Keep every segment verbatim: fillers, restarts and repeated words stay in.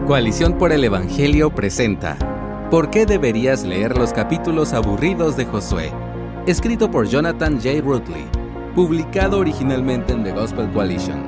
Coalición por el Evangelio presenta ¿Por qué deberías leer los capítulos aburridos de Josué? Escrito por Jonathan J. Rutley, publicado originalmente en The Gospel Coalition.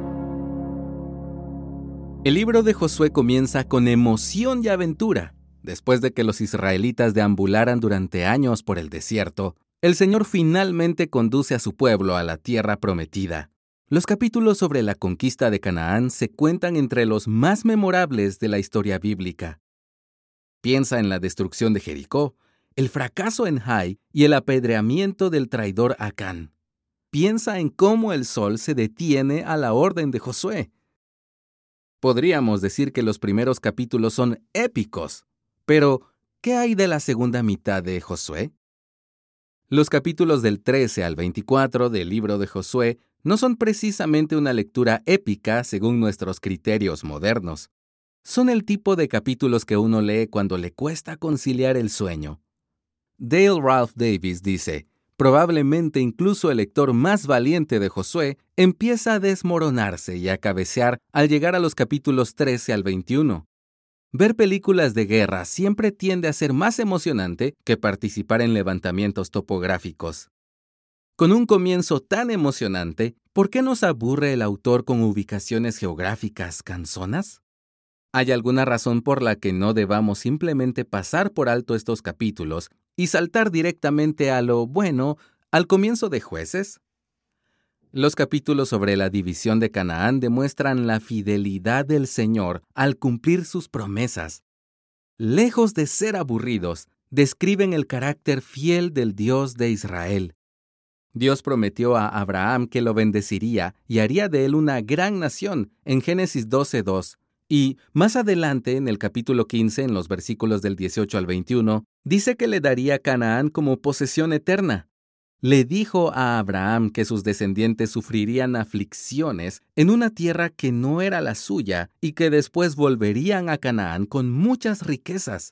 El libro de Josué comienza con emoción y aventura. Después de que los israelitas deambularan durante años por el desierto, el Señor finalmente conduce a su pueblo a la tierra prometida. Los capítulos sobre la conquista de Canaán se cuentan entre los más memorables de la historia bíblica. Piensa en la destrucción de Jericó, el fracaso en Hai y el apedreamiento del traidor Acán. Piensa en cómo el sol se detiene a la orden de Josué. Podríamos decir que los primeros capítulos son épicos, pero ¿qué hay de la segunda mitad de Josué? Los capítulos del trece al veinticuatro del libro de Josué no son precisamente una lectura épica según nuestros criterios modernos. Son el tipo de capítulos que uno lee cuando le cuesta conciliar el sueño. Dale Ralph Davis dice, probablemente incluso el lector más valiente de Josué empieza a desmoronarse y a cabecear al llegar a los capítulos trece al veintiuno. Ver películas de guerra siempre tiende a ser más emocionante que participar en levantamientos topográficos. Con un comienzo tan emocionante, ¿por qué nos aburre el autor con ubicaciones geográficas cansonas? ¿Hay alguna razón por la que no debamos simplemente pasar por alto estos capítulos y saltar directamente a lo bueno al comienzo de Jueces? Los capítulos sobre la división de Canaán demuestran la fidelidad del Señor al cumplir sus promesas. Lejos de ser aburridos, describen el carácter fiel del Dios de Israel. Dios prometió a Abraham que lo bendeciría y haría de él una gran nación en Génesis doce dos. Y más adelante, en el capítulo quince, en los versículos del dieciocho al veintiuno, dice que le daría Canaán como posesión eterna. Le dijo a Abraham que sus descendientes sufrirían aflicciones en una tierra que no era la suya y que después volverían a Canaán con muchas riquezas.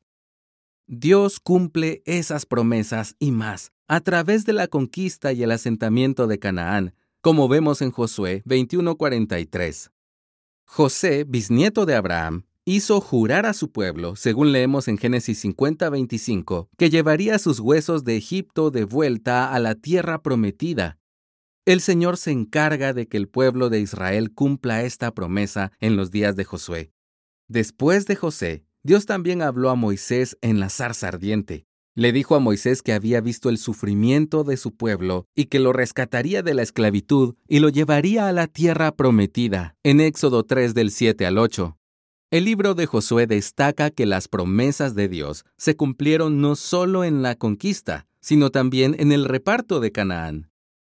Dios cumple esas promesas y más a través de la conquista y el asentamiento de Canaán, como vemos en Josué veintiuno cuarenta y tres. José, bisnieto de Abraham, hizo jurar a su pueblo, según leemos en Génesis cincuenta veinticinco, que llevaría sus huesos de Egipto de vuelta a la tierra prometida. El Señor se encarga de que el pueblo de Israel cumpla esta promesa en los días de Josué. Después de José, Dios también habló a Moisés en la zarza ardiente. Le dijo a Moisés que había visto el sufrimiento de su pueblo y que lo rescataría de la esclavitud y lo llevaría a la tierra prometida, en Éxodo tres del siete al ocho. El libro de Josué destaca que las promesas de Dios se cumplieron no solo en la conquista, sino también en el reparto de Canaán.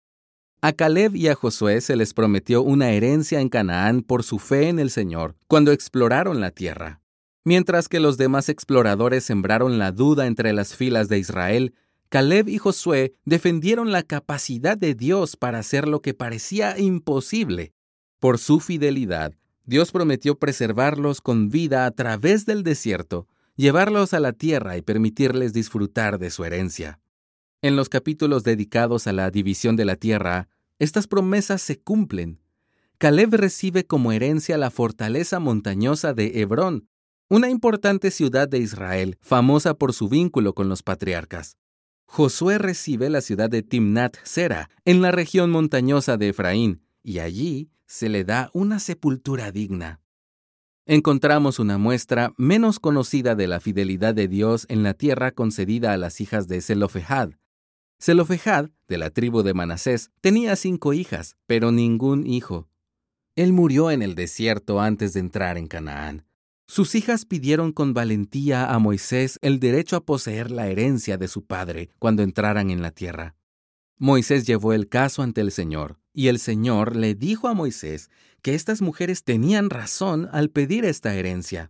A Caleb y a Josué se les prometió una herencia en Canaán por su fe en el Señor cuando exploraron la tierra. Mientras que los demás exploradores sembraron la duda entre las filas de Israel, Caleb y Josué defendieron la capacidad de Dios para hacer lo que parecía imposible. Por su fidelidad, Dios prometió preservarlos con vida a través del desierto, llevarlos a la tierra y permitirles disfrutar de su herencia. En los capítulos dedicados a la división de la tierra, estas promesas se cumplen. Caleb recibe como herencia la fortaleza montañosa de Hebrón, una importante ciudad de Israel, famosa por su vínculo con los patriarcas. Josué recibe la ciudad de Timnat Sera, en la región montañosa de Efraín, y allí se le da una sepultura digna. Encontramos una muestra menos conocida de la fidelidad de Dios en la tierra concedida a las hijas de Zelofehad. Zelofehad, de la tribu de Manasés, tenía cinco hijas, pero ningún hijo. Él murió en el desierto antes de entrar en Canaán. Sus hijas pidieron con valentía a Moisés el derecho a poseer la herencia de su padre cuando entraran en la tierra. Moisés llevó el caso ante el Señor, y el Señor le dijo a Moisés que estas mujeres tenían razón al pedir esta herencia.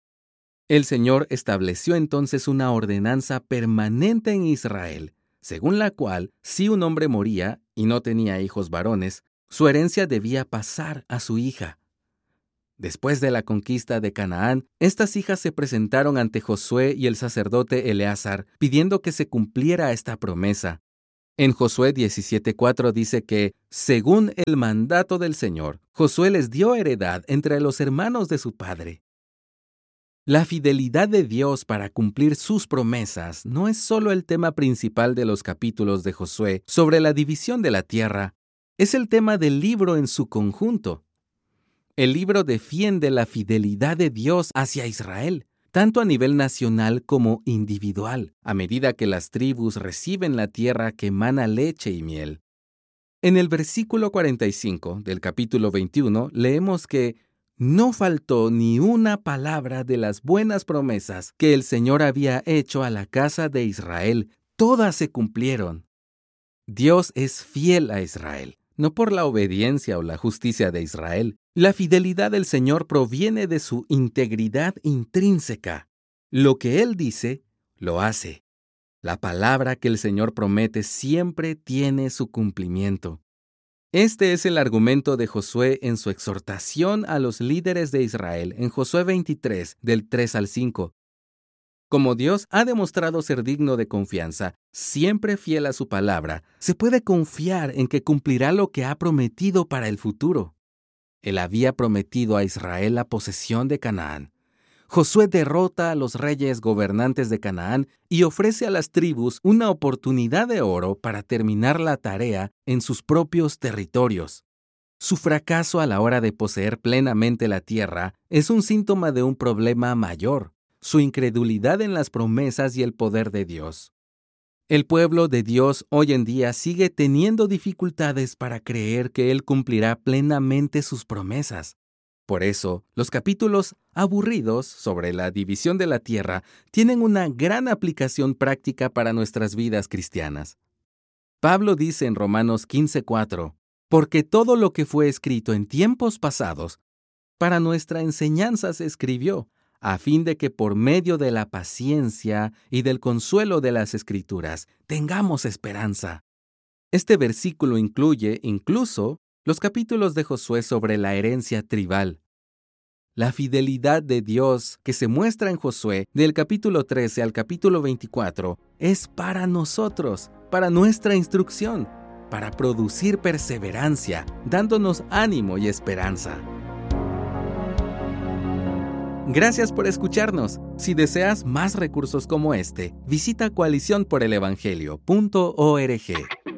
El Señor estableció entonces una ordenanza permanente en Israel, según la cual, si un hombre moría y no tenía hijos varones, su herencia debía pasar a su hija. Después de la conquista de Canaán, estas hijas se presentaron ante Josué y el sacerdote Eleazar, pidiendo que se cumpliera esta promesa. En Josué diecisiete cuatro dice que, según el mandato del Señor, Josué les dio heredad entre los hermanos de su padre. La fidelidad de Dios para cumplir sus promesas no es solo el tema principal de los capítulos de Josué sobre la división de la tierra, es el tema del libro en su conjunto. El libro defiende la fidelidad de Dios hacia Israel, tanto a nivel nacional como individual, a medida que las tribus reciben la tierra que emana leche y miel. En el versículo cuarenta y cinco del capítulo veintiuno leemos que no faltó ni una palabra de las buenas promesas que el Señor había hecho a la casa de Israel. Todas se cumplieron. Dios es fiel a Israel, no por la obediencia o la justicia de Israel. La fidelidad del Señor proviene de su integridad intrínseca. Lo que Él dice, lo hace. La palabra que el Señor promete siempre tiene su cumplimiento. Este es el argumento de Josué en su exhortación a los líderes de Israel en Josué veintitrés, del tres al cinco. Como Dios ha demostrado ser digno de confianza, siempre fiel a su palabra, se puede confiar en que cumplirá lo que ha prometido para el futuro. Él había prometido a Israel la posesión de Canaán. Josué derrota a los reyes gobernantes de Canaán y ofrece a las tribus una oportunidad de oro para terminar la tarea en sus propios territorios. Su fracaso a la hora de poseer plenamente la tierra es un síntoma de un problema mayor, su incredulidad en las promesas y el poder de Dios. El pueblo de Dios hoy en día sigue teniendo dificultades para creer que Él cumplirá plenamente sus promesas. Por eso, los capítulos aburridos sobre la división de la tierra tienen una gran aplicación práctica para nuestras vidas cristianas. Pablo dice en Romanos quince cuatro, porque todo lo que fue escrito en tiempos pasados, para nuestra enseñanza se escribió, a fin de que por medio de la paciencia y del consuelo de las Escrituras tengamos esperanza. Este versículo incluye incluso los capítulos de Josué sobre la herencia tribal. La fidelidad de Dios que se muestra en Josué del capítulo trece al capítulo veinticuatro es para nosotros, para nuestra instrucción, para producir perseverancia, dándonos ánimo y esperanza. Gracias por escucharnos. Si deseas más recursos como este, visita coalición por el evangelio punto org.